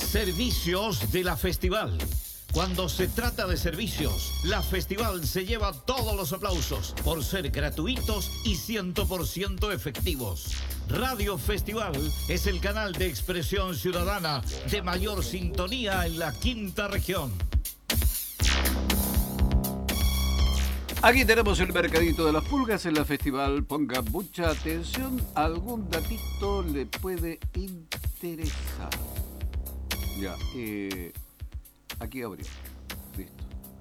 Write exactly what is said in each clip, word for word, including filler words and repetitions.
Servicios de la Festival. Cuando se trata de servicios, la Festival se lleva todos los aplausos por ser gratuitos y cien por ciento efectivos. Radio Festival es el canal de expresión ciudadana de mayor sintonía en la quinta región. Aquí tenemos el mercadito de las pulgas en la Festival. Ponga mucha atención, algún datito le puede interesar. Ya, eh... aquí abrió. Listo.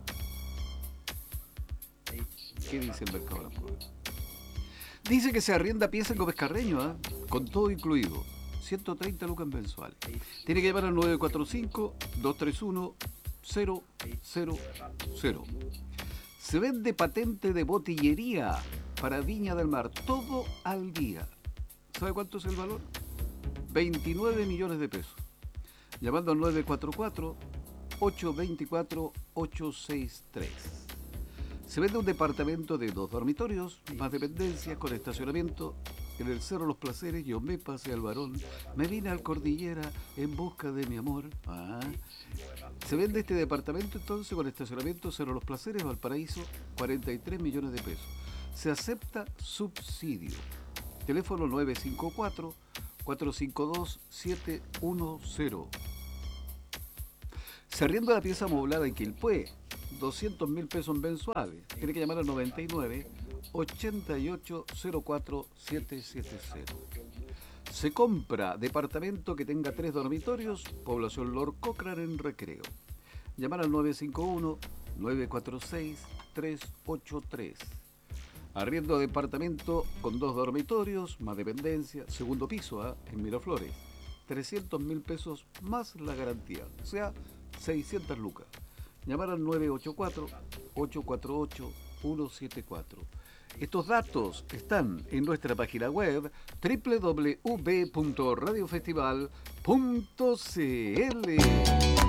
¿Qué dice el mercado de las pulgas? Dice que se arrienda pieza en Gómez Carreño, ¿eh? Con todo incluido. ciento treinta lucas mensuales. Tiene que llamar al nueve cuatro cinco, dos tres uno, cero cero cero. Se vende patente de botillería para Viña del Mar. Todo al día. ¿Sabe cuánto es el valor? veintinueve millones de pesos. Llamando al nueve cuatro cuatro, ocho dos cuatro, ocho seis tres. Se vende un departamento de dos dormitorios, más dependencias, con estacionamiento en el Cerro Los Placeres. Yo me pasé al Varón, me vine al Cordillera en busca de mi amor. Ah. Se vende este departamento entonces con estacionamiento Cerro Los Placeres, Valparaíso, cuarenta y tres millones de pesos. Se acepta subsidio. Teléfono nueve cinco cuatro, cuatro cinco dos, siete uno cero. Se arrienda la pieza amoblada en Quilpué, doscientos mil pesos mensuales. Tiene que llamar al noventa y nueve, ochenta y ocho, cero cuatro siete siete cero. Se compra departamento que tenga tres dormitorios, población Lord Cochrane en Recreo. Llamar al nueve cinco uno, nueve cuatro seis, tres ocho tres. Arriendo departamento con dos dormitorios, más dependencia, segundo piso, ¿eh? En Miraflores. trescientos mil pesos más la garantía, o sea, seiscientas lucas. Llamar al nueve ocho cuatro, ocho cuatro ocho, uno siete cuatro. Estos datos están en nuestra página web doble u doble u doble u punto radio festival punto c l.